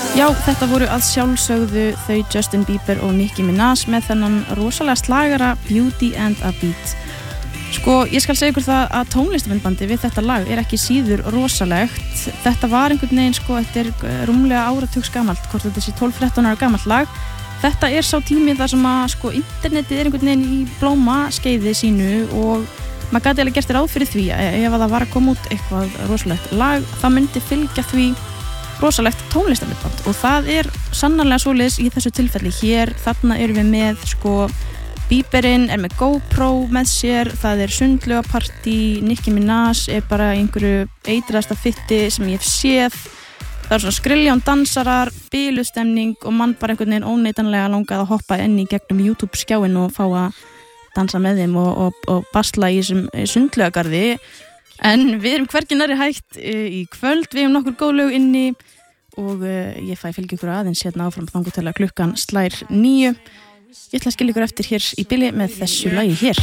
Já, þetta voru að sjálfsögðu þau Justin Bieber og Nicki Minaj með þennan rosalega slagara Beauty and a Beat. Sko, ég skal segja ykkur það að tónlistarmyndbandi við þetta lag er ekki síður rosalegt. Þetta var einhvern veginn, sko, þetta rúmlega áratugs gamalt, hvort þetta sé 12-13 ára gamalt lag. Þetta sá tími þar sem að, sko, internetið einhvern veginn í blóma skeiði sínu og maður gæti alveg gert ráð fyrir því að ef það var að koma út eitthvað rosalegt lag, það myndi fylgja því rosalegt tónlistarmyndband og það sannarlega svoleiðis í þessu tilfelli hér. Þarna erum við með, sko, Bieberinn með GoPro með sér, það sundlaugapartí, Nicki Minaj bara einhverju eitraðasta fitti sem ég hef séð. Það svona skrilljón dansarar, bilustemning og mann bara einhvern veginn óneitanlega langað að hoppa inn í gegnum YouTube-skjáin og fá að dansa með þeim og basla í þessum sundlaugagarði. En við erum hvergi nærri hægt í kvöld, við erum nokkur góð lög inni og ég fæ fylgja ykkur aðeins hérna áfram þangað til að klukkan slær 9. Ég ætla að skilja ykkur eftir hér í bili með þessu lagi hér.